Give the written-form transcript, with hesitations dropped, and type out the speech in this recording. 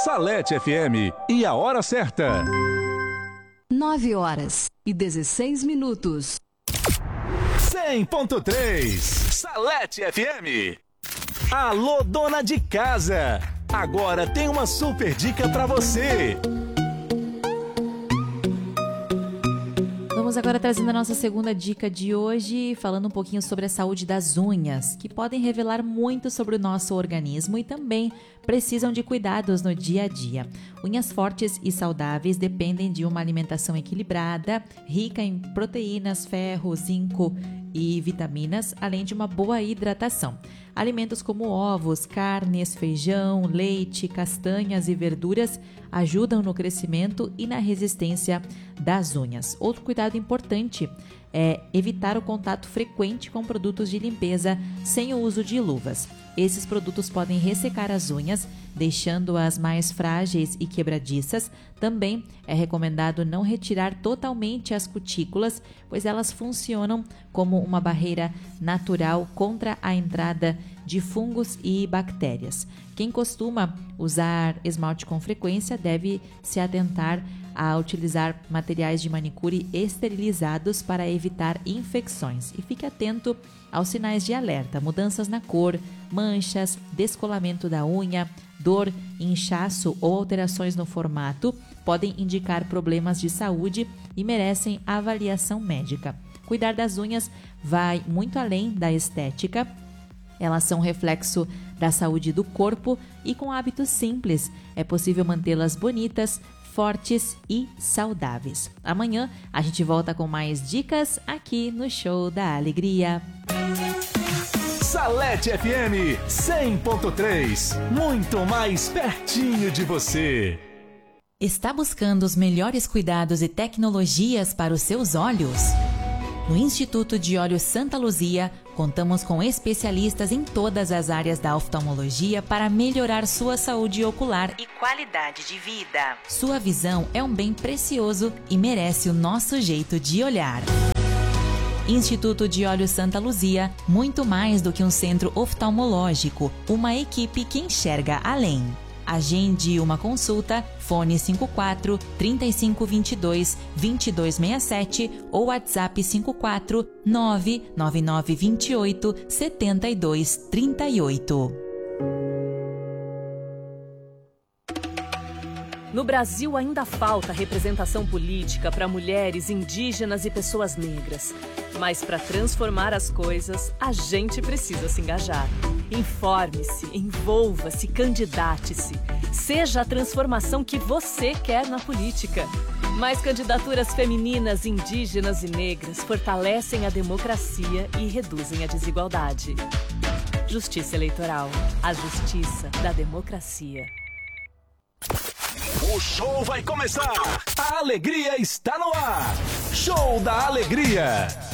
Salete FM e a hora certa. 9h16. 100.3 Salete FM. Alô, dona de casa. Agora tem uma super dica pra você. Vamos agora trazendo a nossa segunda dica de hoje, falando um pouquinho sobre a saúde das unhas, que podem revelar muito sobre o nosso organismo e também precisam de cuidados no dia a dia. Unhas fortes e saudáveis dependem de uma alimentação equilibrada, rica em proteínas, ferro, zinco e vitaminas, além de uma boa hidratação. Alimentos como ovos, carnes, feijão, leite, castanhas e verduras ajudam no crescimento e na resistência das unhas. Outro cuidado importante é evitar o contato frequente com produtos de limpeza sem o uso de luvas. Esses produtos podem ressecar as unhas, deixando-as mais frágeis e quebradiças. Também é recomendado não retirar totalmente as cutículas, pois elas funcionam como uma barreira natural contra a entrada de fungos e bactérias. Quem costuma usar esmalte com frequência deve se atentar a utilizar materiais de manicure esterilizados para evitar infecções. E fique atento aos sinais de alerta: mudanças na cor, manchas, descolamento da unha, dor, inchaço ou alterações no formato podem indicar problemas de saúde e merecem avaliação médica. Cuidar das unhas vai muito além da estética. Elas são reflexo da saúde do corpo e com hábitos simples é possível mantê-las bonitas, fortes e saudáveis. Amanhã a gente volta com mais dicas aqui no Show da Alegria. Salete FM 100.3, muito mais pertinho de você. Está buscando os melhores cuidados e tecnologias para os seus olhos? No Instituto de Olhos Santa Luzia, contamos com especialistas em todas as áreas da oftalmologia para melhorar sua saúde ocular e qualidade de vida. Sua visão é um bem precioso e merece o nosso jeito de olhar. Instituto de Olhos Santa Luzia, muito mais do que um centro oftalmológico, uma equipe que enxerga além. Agende uma consulta, fone 54 3522 2267 ou WhatsApp 54 99928 7238. No Brasil ainda falta representação política para mulheres, indígenas e pessoas negras. Mas para transformar as coisas, a gente precisa se engajar. Informe-se, envolva-se, candidate-se. Seja a transformação que você quer na política. Mais candidaturas femininas, indígenas e negras fortalecem a democracia e reduzem a desigualdade. Justiça Eleitoral. A justiça da democracia. O show vai começar! A alegria está no ar! Show da Alegria!